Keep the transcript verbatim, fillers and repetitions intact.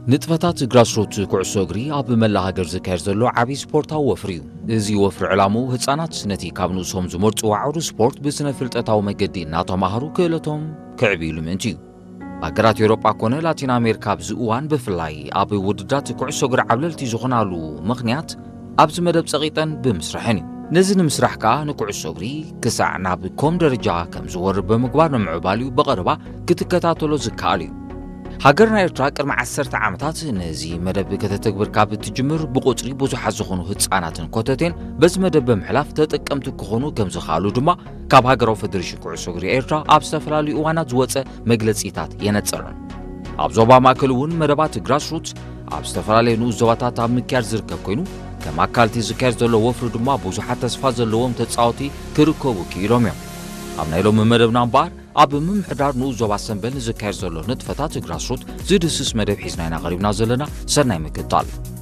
ንጥፈታት ግራስሩት ኩዕሶ እግሪ ኣብ መላእ ሃገር ዝካየድ ዘሎ ዓብዪ ስፖርታዊ ወፍሪ እዩ። እዚ ወፍሪ ዕላሙ ህፃናት ነቲ ካብ ንሶም ዝመርፅዎ ዓውዲ ስፖርት ብስነ ፍልጠታዊ መገዲ እናተማሃሩ ክእለቶም ክዕብይሉ ምእንቲ እዩ። ሃገራት ኤውሮጳ ኮነ ላቲን ኣሜሪካ ኣብዚ እዋን ብፍላይ ኣብ ውድዳት ኩዕሶ እግሪ ዓብለልቲ ዝኾናሉ ምኽንያት ኣብዚ መደብ ፀቒጠን ብምስራሕን እዩ። ነዚ ንምስራሕ ከዓ ንኩዕሶ እግሪ ክሳዕ ናብ ከም ደረጃ ከም ዝወርድ ብምግባር ንምዕባል እዩ በቐረባ ክትከታተሎ ዝከኣል እዩ። ሃገርና ኤርትራ ቅድሚ ዓሰርተ ዓመታት ነዚ መደብ ከተተግብር ካብ እትጅምር ብቁፅሪ ብዙሓት ዝኾኑ ህፃናትን ኮተቴን በዚ መደብ ብምሕላፍ ተጠቀምቲ ክኾኑ ከም ዝኽኣሉ ድማ ካብ ሃገራዊ ፌደሬሽን ኩዕሶ እግሪ ኤርትራ ኣብ ዝተፈላለዩ እዋናት ዝወፀ መግለፂታት የነፅርን። ኣብ ዞባ ማእከል እውን መደባት ግራስሩት ኣብ ዝተፈላለዩ ንኡስ ዞባታት ኣብ ምክያድ ዝርከብ ኮይኑ ከም ኣካልቲ ዝካየድ ዘሎ ወፍሪ ድማ ብዙሓት ተስፋ ዘለዎም ተፃወቲ ክርከቡ ክኢሎም እዮም። ኣብ ናይ ሎሚ መደብና እምበኣር ኣብ ምምሕዳር ንኡስ ዞባ ሰንበል ዝካየድ ዘሎ ንጥፈታት ግራስሩት ዝድስስ መደብ ሒዝና ኢና ቀሪብና ዘለና። ሰናይ ምክትታል።